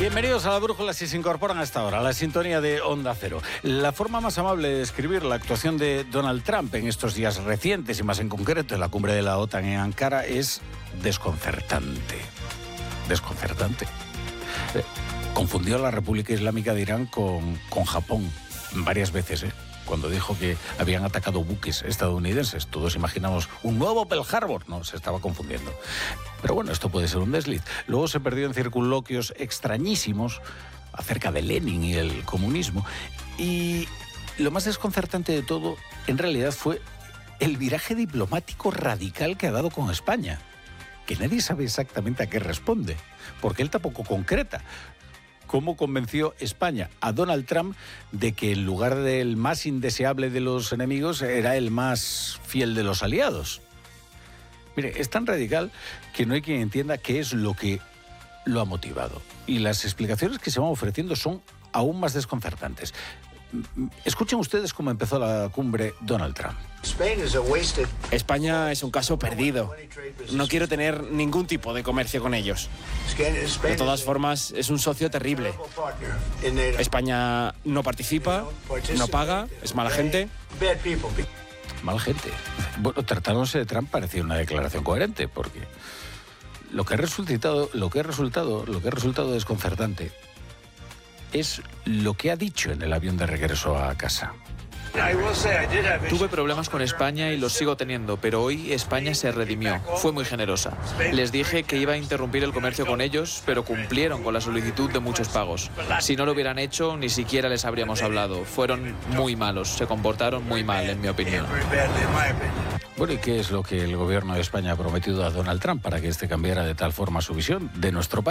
Bienvenidos a La Brújula si se incorporan a esta hora, a la sintonía de Onda Cero. La forma más amable de describir la actuación de Donald Trump en estos días recientes y más en concreto en la cumbre de la OTAN en Ankara es desconcertante. Desconcertante. Confundió a la República Islámica de Irán con Japón varias veces, cuando dijo que habían atacado buques estadounidenses. Todos imaginamos un nuevo Pearl Harbor. No, se estaba confundiendo. Pero bueno, esto puede ser un desliz. Luego se perdió en circunloquios extrañísimos acerca de Lenin y el comunismo. Y lo más desconcertante de todo, en realidad, fue el viraje diplomático radical que ha dado con España, que nadie sabe exactamente a qué responde, porque él tampoco concreta. ¿Cómo convenció España a Donald Trump de que en lugar del más indeseable de los enemigos era el más fiel de los aliados? Mire, es tan radical que no hay quien entienda qué es lo que lo ha motivado. Y las explicaciones que se van ofreciendo son aún más desconcertantes. Escuchen ustedes cómo empezó la cumbre Donald Trump. España es un caso perdido. No quiero tener ningún tipo de comercio con ellos. De todas formas, es un socio terrible. España no participa, no paga, es mala gente. Mala gente. Bueno, tratándose de Trump parecía una declaración coherente, porque lo que ha resultado desconcertante es lo que ha dicho en el avión de regreso a casa. Tuve problemas con España y los sigo teniendo, pero hoy España se redimió. Fue muy generosa. Les dije que iba a interrumpir el comercio con ellos, pero cumplieron con la solicitud de muchos pagos. Si no lo hubieran hecho, ni siquiera les habríamos hablado. Fueron muy malos, se comportaron muy mal, en mi opinión. Bueno, ¿y qué es lo que el gobierno de España ha prometido a Donald Trump para que este cambiara de tal forma su visión de nuestro país?